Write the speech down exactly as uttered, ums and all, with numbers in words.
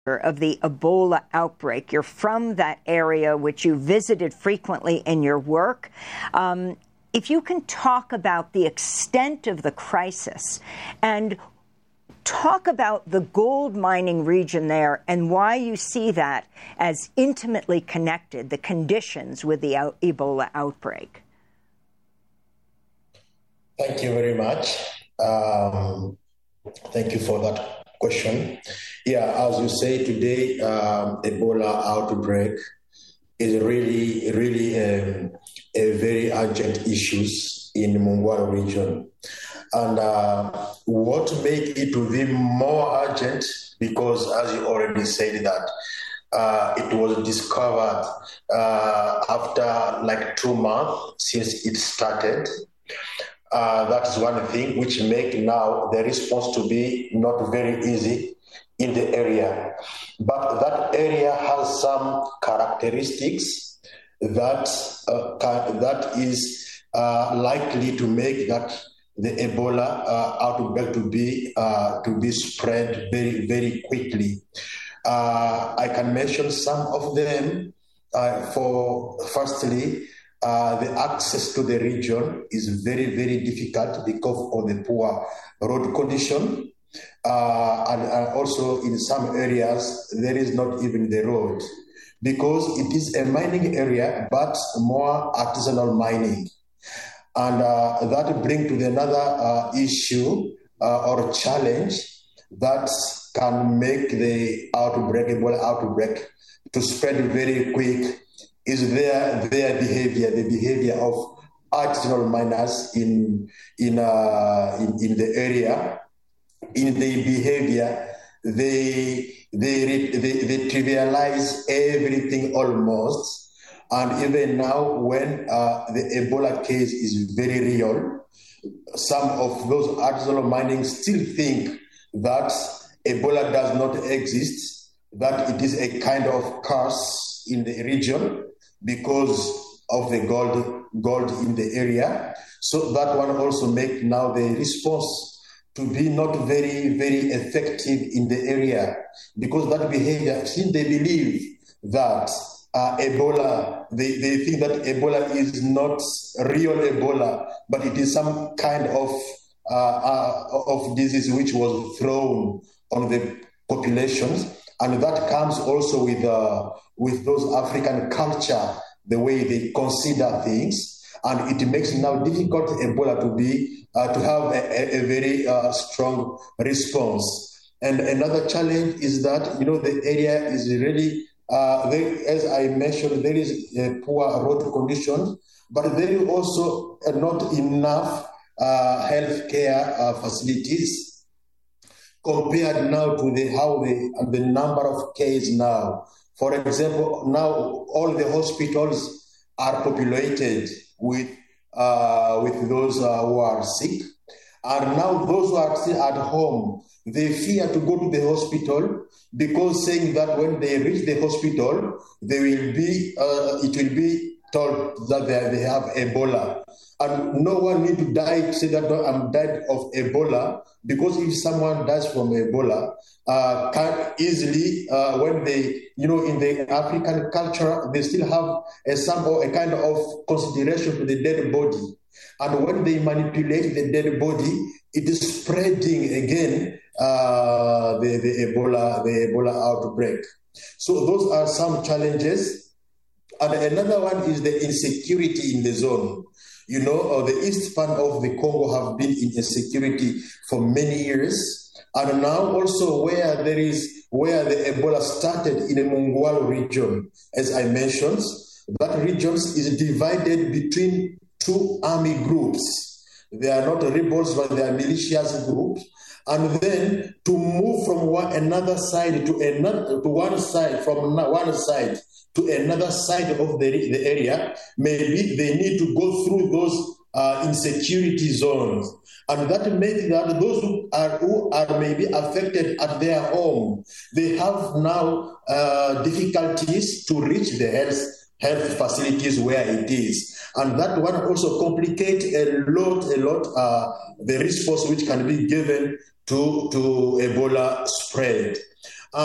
of the Ebola outbreak. You're from that area, which you visited frequently in your work. Um, if you can talk about the extent of the crisis and talk about the gold mining region there and why you see that as intimately connected, the conditions with the out- Ebola outbreak. Thank you very much. Um, thank you for that question. Yeah, as you say today, um, Ebola outbreak is really, really um, a very urgent issue in the Mongwaro region. And uh, what makes it to be more urgent, because as you already said that, uh, it was discovered uh, after like two months since it started. Uh, that is one thing which make now the response to be not very easy in the area. But that area has some characteristics that uh, can, that is uh, likely to make that the Ebola uh, outbreak to be uh, to be spread very very quickly. Uh, I can mention some of them. Uh, for firstly. Uh, the access to the region is very, very difficult because of the poor road condition. Uh, and, and also in some areas, there is not even the road because it is a mining area, but more artisanal mining. And uh, that brings to the another uh, issue uh, or challenge that can make the outbreak, Ebola outbreak, to spread very quick is their their behavior, the behavior of artisanal miners in in uh, in, in the area. In their behavior, they they, they they trivialize everything almost, and even now when uh, the Ebola case is very real, some of those artisanal mining still think that Ebola does not exist, that it is a kind of curse in the region because of the gold gold in the area. So that one also make now the response to be not very, very effective in the area because that behavior, since they believe that uh, Ebola, they, they think that Ebola is not real Ebola, but it is some kind of uh, uh, of disease which was thrown on the populations. And that comes also with uh, with those African culture, the way they consider things, and it makes it now difficult for Ebola to be uh, to have a, a very uh, strong response. And another challenge is that you know the area is really, uh, there, as I mentioned, there is a poor road conditions, but there is also uh, not enough uh, healthcare uh, facilities. Compared now to the how the the number of cases now. For example, now all the hospitals are populated with uh, with those uh, who are sick, and now those who are still at home, they fear to go to the hospital because saying that when they reach the hospital, they will be uh, it will be told that they, they have Ebola. And no one need to die to say that no, I'm dead of Ebola, because if someone dies from Ebola, uh, can easily, uh, when they, you know, in the African culture, they still have a sample, a kind of consideration to the dead body. And when they manipulate the dead body, it is spreading again uh, the, the Ebola, the Ebola outbreak. So those are some challenges. And another one is the insecurity in the zone. You know, uh, the east part of the Congo have been in insecurity for many years. And now also where there is, where the Ebola started in the Mongwaro region, as I mentioned, that region is divided between two army groups. They are not rebels, but they are militias groups. And then to move from one another side to another, to one side, from one side to another side of the, the area, maybe they need to go through those uh, insecurity zones. And that means that those who are, who are maybe affected at their home, they have now uh, difficulties to reach the health, health facilities where it is. And that one also complicates a lot, a lot, uh, the response which can be given to, to Ebola spread.